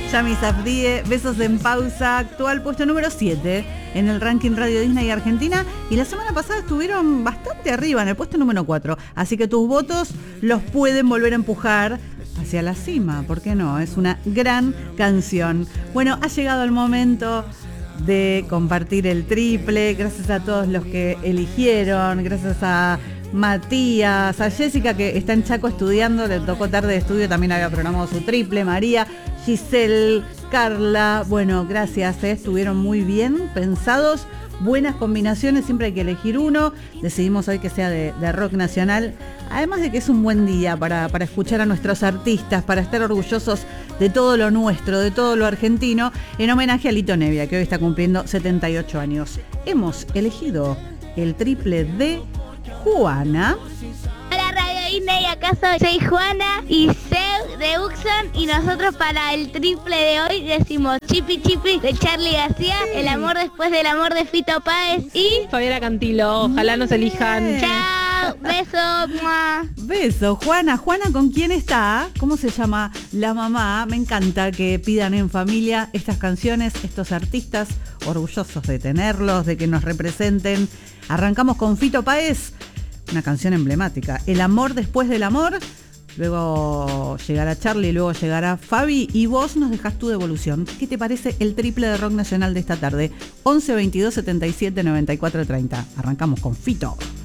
Yami Safdie, Besos en Pausa, actual puesto número 7 en el ranking Radio Disney Argentina. Y la semana pasada estuvieron bastante arriba, en el puesto número 4. Así que tus votos los pueden volver a empujar hacia la cima, ¿por qué no? Es una gran canción. Bueno, ha llegado el momento de compartir el triple. Gracias a todos los que eligieron, gracias a Matías, a Jessica que está en Chaco estudiando, le tocó tarde de estudio, también había programado su triple, María, Giselle, Carla, bueno, gracias, estuvieron muy bien pensados, buenas combinaciones, siempre hay que elegir uno, decidimos hoy que sea de rock nacional, además de que es un buen día para escuchar a nuestros artistas, para estar orgullosos de todo lo nuestro, de todo lo argentino, en homenaje a Lito Nevia, que hoy está cumpliendo 78 años. Hemos elegido el triple de Juana. Hola Radio Disney, acá soy Juana y Seu de Uxon y nosotros para el triple de hoy decimos Chipi Chipi de Charly García, El amor después del amor de Fito Páez y Fabiana Cantilo, ojalá nos elijan. Chao, beso, ¡mua! Beso, Juana. Juana, ¿con quién está? ¿Cómo se llama la mamá? Me encanta que pidan en familia estas canciones, estos artistas, orgullosos de tenerlos, de que nos representen. Arrancamos con Fito Páez, una canción emblemática, El amor después del amor. Luego llegará Charly, luego llegará Fabi y vos nos dejás tu devolución. ¿Qué te parece el triple de rock nacional de esta tarde? 11 22 77 94 30. Arrancamos con Fito.